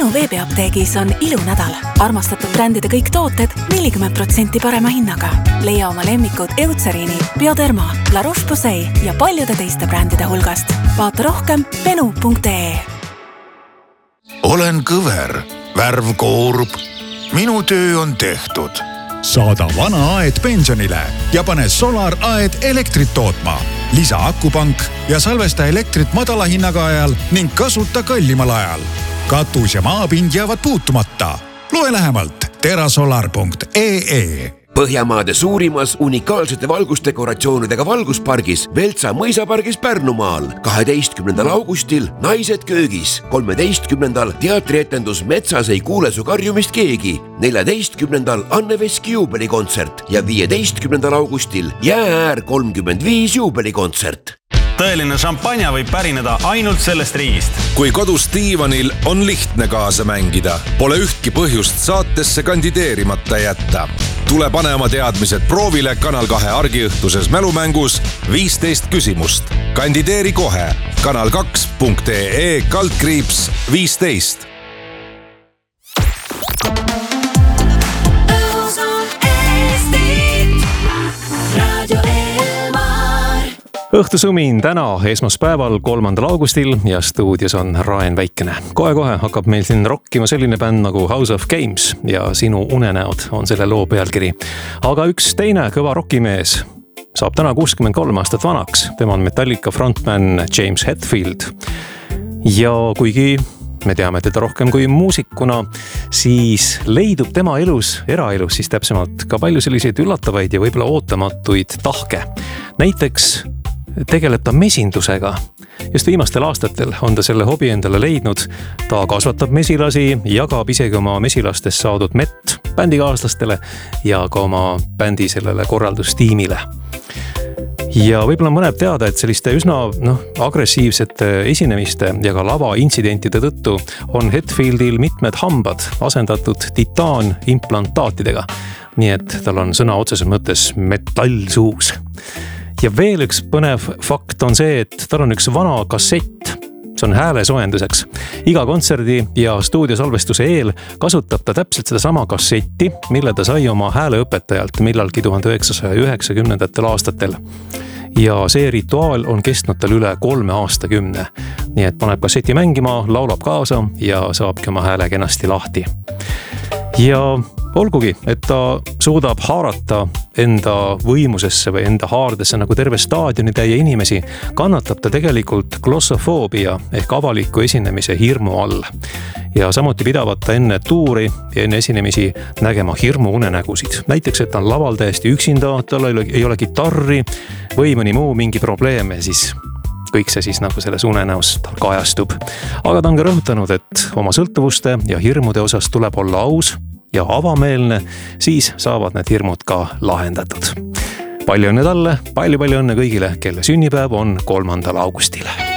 Penu veebiapteegis on ilunädal. Armastatud brändide kõik tooted 40% parema hinnaga. Leia oma lemmikud Eucerini, Bioderma, La Roche-Posay ja paljude teiste brändide hulgast. Vaata rohkem penu.ee. Olen kõver, värv koorub. Minu töö on tehtud. Saada vana aed pensionile ja pane Solar aed elektrit tootma. Lisa akupank ja salvesta elektrit madala hinnaga ajal ning kasuta kallimal ajal. Katus ja maapind jäävad puutumata. Loe lähemalt terasolar.ee. Põhjamaade suurimas unikaalsete valgusdekoratsioonidega valguspargis Veltsa mõisapargis Pärnumaal 12. augustil Naised köögis, 13. teatrietendus Metsas ei kuule su karjumist keegi, 14. Anne Veski juubelikontsert ja 15. augustil Jäääär 35 juubelikontsert. Tõeline šampanja võib pärineda ainult sellest riigist. Kui kodus diivanil on lihtne kaasa mängida, pole ühtki põhjust saatesse kandideerimata jätta. Tule pane oma teadmised proovile Kanal 2 argiõhtuses mälumängus 15 küsimust. Kandideeri kohe kanal2.ee/15. Õhtusumin täna esmaspäeval 3. augustil ja stuudios on Raen Väikene. Kohe hakkab meil siin rokkima selline bänd nagu House of Games ja Sinu unenäod on selle loo pealkiri. Aga üks teine kõva rockimees saab täna 63 aastat vanaks. Tema on Metallica frontman James Hetfield. Ja kuigi me teame teda rohkem kui muusikuna, siis leidub tema eraelus siis täpsemalt ka palju selliseid üllatavaid ja võib-olla ootamatuid tahke. Näiteks tegeleb ta mesindusega. Just viimastel aastatel on ta selle hobi endale leidnud. Ta kasvatab mesilasi, jagab isegi oma mesilastest saadud mett bändikaaslastele ja ka oma bändi sellele korraldustiimile. Ja võib-olla mõneb teada, et selliste üsna agressiivsete esinemiste ja ka lava intsidentide tõttu on Hetfieldil mitmed hambad asendatud titaanimplantaatidega. Nii et tal on sõna otseses mõttes metall suus. Ja veel üks põnev fakt on see, et tal on üks vana kassett. See on hääle soojenduseks. Iga kontserdi ja stuudiosalvestuse eel kasutab ta täpselt seda sama kassetti, mille ta sai oma hääleõpetajalt millalgi 1990. aastatel. Ja see rituaal on kestnud tal üle 3 aastakümne. Nii et paneb kasseti mängima, laulab kaasa ja saabki oma hääle kenasti lahti. Ja olgugi, et ta suudab haarata enda võimusesse või enda haardesse nagu terve staadioni täie inimesi, kannatab ta tegelikult glossofoobia ehk avaliku esinemise hirmu all. Ja samuti pidavat ta enne tuuri ja enne esinemisi nägema hirmu unenägusid. Näiteks, et ta on laval täiesti üksinda, tal ei ole kitarri või mõni muu mingi probleem ja siis kõik see siis nagu selles unenäos tal kajastub. Aga ta on ka rõhutanud, et oma sõltuvuste ja hirmude osas tuleb olla aus ja avameelne, siis saavad need hirmud ka lahendatud. Palju õnne talle, palju õnne kõigile, kelle sünnipäev on 3. augustil.